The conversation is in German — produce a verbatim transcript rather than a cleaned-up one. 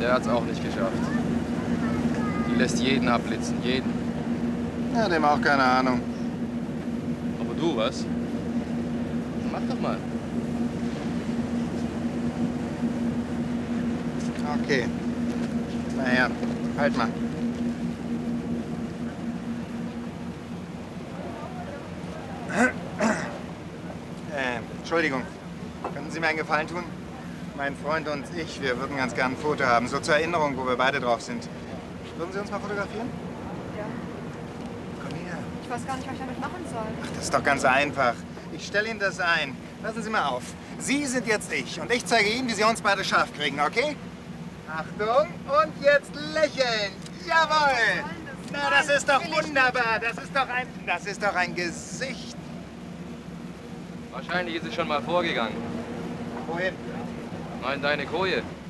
Der hat's auch nicht geschafft. Die lässt jeden abblitzen, jeden. Ja, dem auch keine Ahnung. Aber du, was? Mach doch mal. Okay. Na her, halt mal. Äh, Entschuldigung. Können Sie mir einen Gefallen tun? Mein Freund und ich, wir würden ganz gern ein Foto haben. So zur Erinnerung, wo wir beide drauf sind. Würden Sie uns mal fotografieren? Ja. Komm her. Ich weiß gar nicht, was ich damit machen soll. Ach, das ist doch ganz einfach. Ich stelle Ihnen das ein. Lassen Sie mal auf. Sie sind jetzt ich und ich zeige Ihnen, wie Sie uns beide scharf kriegen, okay? Achtung und jetzt lächeln. Jawohl. Na, das ist doch wunderbar. Das ist doch ein, das ist doch ein Gesicht. Wahrscheinlich ist es schon mal vorgegangen. Wohin? Mal in deine Koje.